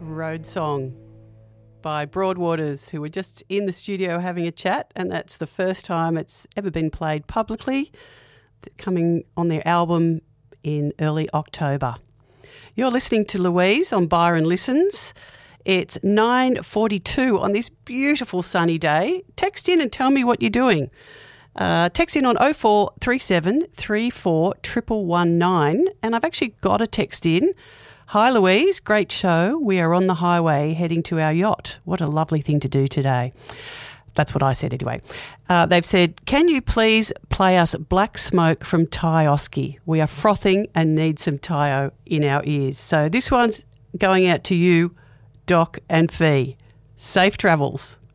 Road Song by Broadwaters, who were just in the studio having a chat, and that's the first time it's ever been played publicly, coming on their album in early October. You're listening to Louise on Byron Listens. It's 9:42 on this beautiful sunny day. Text in and tell me what you're doing. Text in on 0437 34 119, and I've actually got a text in. Hi Louise, great show. We are on the highway heading to our yacht. What a lovely thing to do today. That's what I said anyway. They've said, can you please play us Black Smoke from Ty-Oski? We are frothing and need some Tayo in our ears. So this one's going out to you, Doc and Fee. Safe travels.